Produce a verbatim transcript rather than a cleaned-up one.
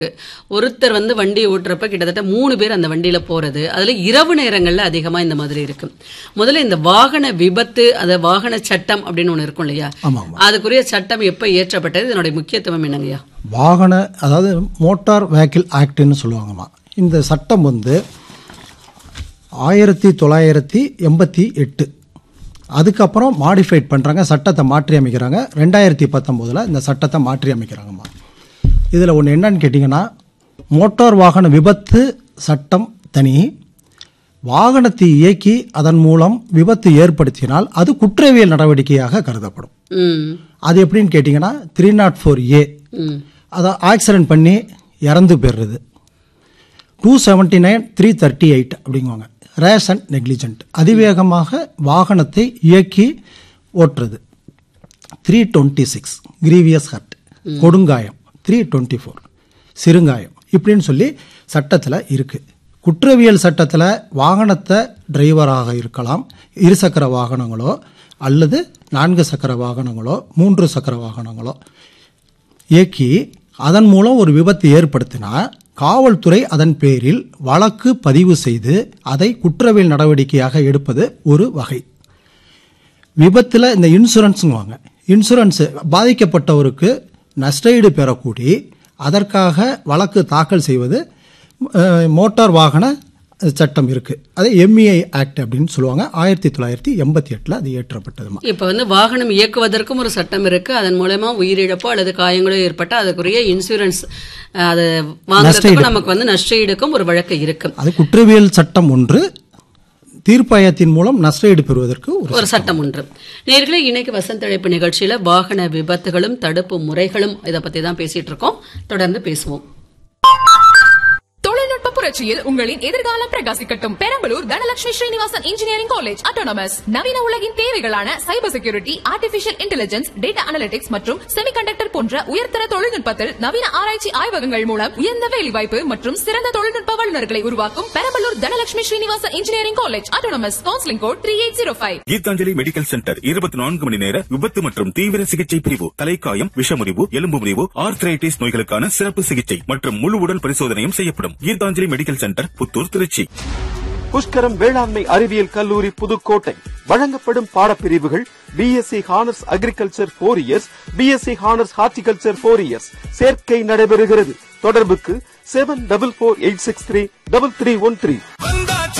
ஒருத்தர் வந்து வண்டி ஓட்டுறப்ப கிட்டத்தட்ட மூணு பேர் அந்த வண்டியில போறது, அதுல இரவு நேரங்கள்ல அதிகமா இந்த மாதிரி இருக்கு. முதல்ல இந்த வாகன விபத்து, அத வாகன சட்டம் அப்படின்னு ஒண்ணு இருக்கும் இல்லையா, அதுக்குரிய சட்டம் எப்ப இயற்றப்பட்டது, இதனுடைய முக்கியத்துவம் என்னங்கய்யா? வாகன அதாவது மோட்டார் வெஹிக்கிள் ஆக்ட்னு சொல்லுவாங்கம்மா. இந்த சட்டம் வந்து ஆயிரத்தி தொள்ளாயிரத்தி எண்பத்தி எட்டு அதுக்கப்புறம் மாடிஃபைட் பண்றாங்க, சட்டத்தை மாற்றி அமைக்கிறாங்க. ரெண்டாயிரத்தி பத்தொன்பதுல இந்த சட்டத்தை மாற்றி அமைக்கிறாங்கம்மா. இதில் ஒன்று என்னன்னு கேட்டிங்கன்னா, மோட்டார் வாகன விபத்து சட்டம் தனி, வாகனத்தை இயக்கி அதன் மூலம் விபத்து ஏற்படுத்தினால் அது குற்றவியல் நடவடிக்கையாக கருதப்படும். அது எப்படின்னு கேட்டிங்கன்னா, த்ரீ நாட் ஃபோர் ஏ அதை ஆக்சிடென்ட் பண்ணி இறந்து போயிடுறது. Two seventy nine three thirty eight அப்படிங்குவாங்க ரேஷ் and negligent, அதிவேகமாக வாகனத்தை இயக்கி ஓட்டுறது. Three twenty six grievous hurt கொடுங்காயம், three twenty four சிறுங்காயம், இப்படின்னு சொல்லி சட்டத்தில் இருக்குது. குற்றவியல் சட்டத்தில் வாகனத்தை டிரைவராக இருக்கலாம், இருசக்கர வாகனங்களோ அல்லது நான்கு சக்கர வாகனங்களோ மூன்று சக்கர வாகனங்களோ இயக்கி அதன் மூலம் ஒரு விபத்து ஏற்படுத்தினா காவல்துறை அதன் பேரில் வழக்கு பதிவு செய்து அதை குற்றவியல் நடவடிக்கையாக எடுப்பது ஒரு வகை. விபத்தில் இந்த இன்சூரன்ஸுங்குவாங்க, இன்சூரன்ஸ் பாதிக்கப்பட்டவருக்கு நஷ்டஈடு பெறக்கூடி அதற்காக வழக்கு தாக்கல் செய்வது மோட்டார் வாகன சட்டம் இருக்கு. அது எம்இஐ ஆக்ட் அப்படின்னு சொல்லுவாங்க. ஆயிரத்தி தொள்ளாயிரத்தி எண்பத்தி எட்டுல அது இயற்றப்பட்டது. இப்ப வந்து வாகனம் இயக்குவதற்கும் ஒரு சட்டம் இருக்கு, அதன் மூலமா உயிரிழப்போ அல்லது காயங்களோ ஏற்பட்ட அதுக்குரிய இன்சூரன்ஸ் அது வாங்குறதுக்கும் நமக்கு வந்து நஷ்டஈடுக்கும் ஒரு வழக்கு இருக்கு. அது குற்றவியல் சட்டம் ஒன்று, தீர்ப்பாயத்தின் மூலம் நஷ்டஈடு பெறுவதற்கு ஒரு சட்டம் ஒன்று. நேர்களே, இன்னைக்கு வசந்த அழைப்பு நிகழ்ச்சியில வாகன விபத்துகளும் தடுப்பு முறைகளும் இதை பத்தி தான் பேசிட்டு இருக்கோம். தொடர்ந்து பேசுவோம். தொழில்நுட்ப புரட்சியில் உங்களின் எதிர்காலம் பிரகாசிக்கட்டும். Perambalur Dhanalakshmi Srinivasan engineering college autonomous நவீன உலகின் தேவைகளான cyber security, artificial intelligence, data analytics மற்றும் செமிகண்டக்டர் போன்ற உயர்தர தொழில்நுட்பத்தில் நவீன ஆராய்ச்சி ஆய்வகங்கள் மூலம் உயர்ந்த வேலைவாய்ப்பு மற்றும் சிறந்த தொழில்நுட்ப வல்லுநர்களை உருவாக்கும் Perambalur Dhanalakshmi Srinivasan engineering college autonomous. Counselling code three eight zero five. Gitanjali medical centre இருபத்தி நான்கு மணி நேர விபத்து மற்றும் தீவிர சிகிச்சை பிரிவு, தலைக்காயம், விஷமுறிவு, எலும்பு முறிவு, ஆர்த்ரைட்டிஸ் நோய்களுக்கான சிறப்பு சிகிச்சை மற்றும் முழு உடல் பரிசோதனையும் செய்யப்படும். Gitanjali medical centre, Puthur, Trichy. புஷ்கரம் வேளாண்மை அறிவியல் கல்லூரி, புதுக்கோட்டை. வழங்கப்படும் பாடப்பிரிவுகள் BSc honours agriculture four years, BSc honours horticulture four years. சேர்க்கை நடைபெறுகிறது. தொடர்புக்கு seven double four eight six three double three one three.